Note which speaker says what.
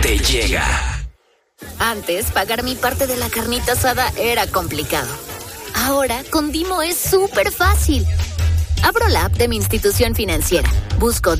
Speaker 1: te llega.
Speaker 2: Antes, pagar mi parte de la carnita asada era complicado. Ahora, con Dimo es súper fácil. Abro la app de mi institución financiera, busco